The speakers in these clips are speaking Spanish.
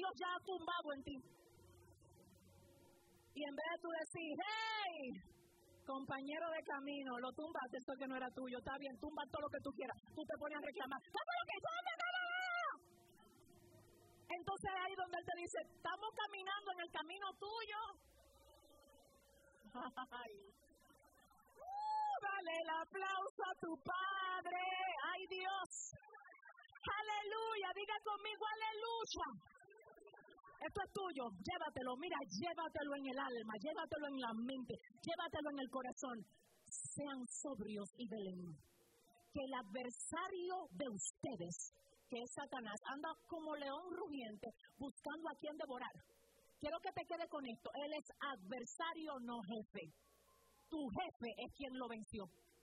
Dios ya ha tumbado en ti. Y en vez de tú decir, hey, compañero de camino, lo tumbaste, esto que no era tuyo, está bien, tumba todo lo que tú quieras. Tú te pones a reclamar, ¿qué fue lo que hizo? Entonces ahí donde él te dice, estamos caminando en el camino tuyo. Dale el aplauso a tu Padre. ¡Ay, Dios! ¡Aleluya! Diga conmigo, ¡aleluya! Esto es tuyo, llévatelo, mira, llévatelo en el alma, llévatelo en la mente, llévatelo en el corazón. Sean sobrios y velen. Que el adversario de ustedes, que es Satanás, anda como león rugiente buscando a quien devorar. Quiero que te quede con esto, él es adversario, no jefe. Tu jefe es quien lo venció.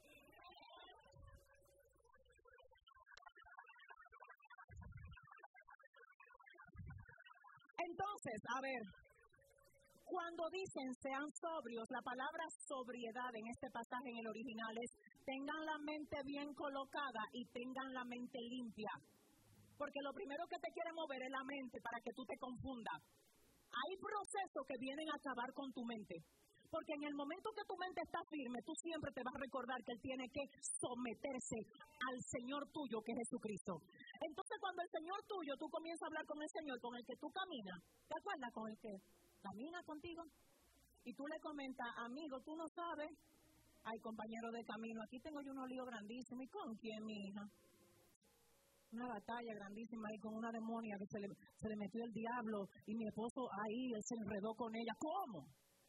Entonces, a ver, cuando dicen sean sobrios, la palabra sobriedad en este pasaje en el original es tengan la mente bien colocada y tengan la mente limpia. Porque lo primero que te quiere mover es la mente para que tú te confundas. Hay procesos que vienen a acabar con tu mente. Porque en el momento que tu mente está firme, tú siempre te vas a recordar que Él tiene que someterse al Señor tuyo, que es Jesucristo. Entonces, cuando el Señor tuyo, tú comienzas a hablar con el Señor, con el que tú caminas, ¿te acuerdas con el que camina contigo? Y tú le comentas, amigo, tú no sabes, ay, compañero de camino, aquí tengo yo un lío grandísimo. ¿Y con quién, mi hija? Una batalla grandísima ahí con una demonia que se le metió el diablo y mi esposo ahí, él se enredó con ella. ¿Cómo?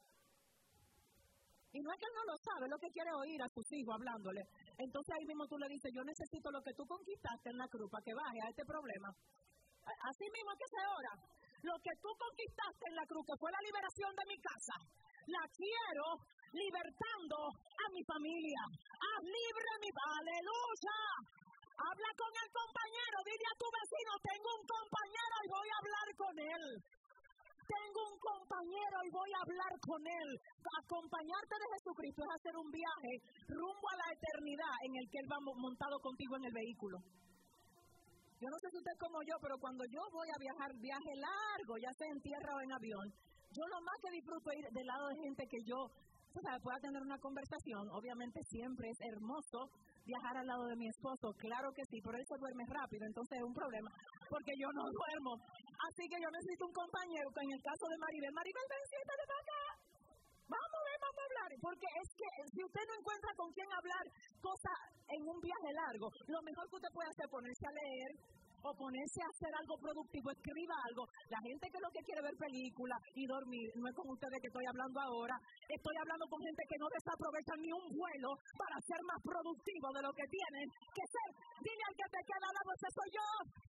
Y no es que él no lo sabe, es lo que quiere oír a sus hijos hablándole. Entonces ahí mismo tú le dices, yo necesito lo que tú conquistaste en la cruz para que baje a este problema. Así mismo es que se ora. Lo que tú conquistaste en la cruz, que fue la liberación de mi casa, la quiero libertando a mi familia. Haz libre a mi... ¡Aleluya! Habla con el compañero, dile a tu vecino, tengo un compañero y voy a hablar con él. Tengo un compañero y voy a hablar con él. Acompañarte de Jesucristo es hacer un viaje rumbo a la eternidad en el que Él va montado contigo en el vehículo. Yo no sé si usted es como yo, pero cuando yo voy a viajar, viaje largo, ya sea en tierra o en avión, yo lo más que disfruto es ir del lado de gente que yo pueda tener una conversación. Obviamente siempre es hermoso viajar al lado de mi esposo, claro que sí, pero él se duerme rápido, entonces es un problema, porque yo no duermo. Así que yo necesito un compañero, que en el caso de Maribel, ven, siéntate para acá. Vamos a hablar, porque es que si usted no encuentra con quién hablar cosas en un viaje largo, lo mejor que usted puede hacer es ponerse a leer o ponerse a hacer algo productivo, escriba algo. La gente que lo que quiere ver películas y dormir, no es con ustedes que estoy hablando ahora, estoy hablando con gente que no desaprovecha ni un vuelo para ser más productivo de lo que tienen que ser. Dile al que te queda al lado, ese soy yo.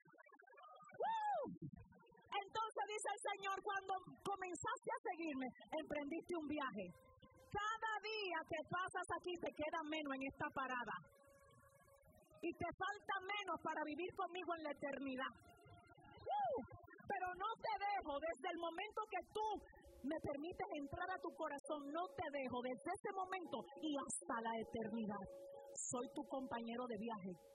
Entonces dice el Señor, cuando comenzaste a seguirme, emprendiste un viaje. Cada día que pasas aquí te queda menos en esta parada. Y te falta menos para vivir conmigo en la eternidad. Pero no te dejo, desde el momento que tú me permites entrar a tu corazón, no te dejo desde ese momento y hasta la eternidad. Soy tu compañero de viaje.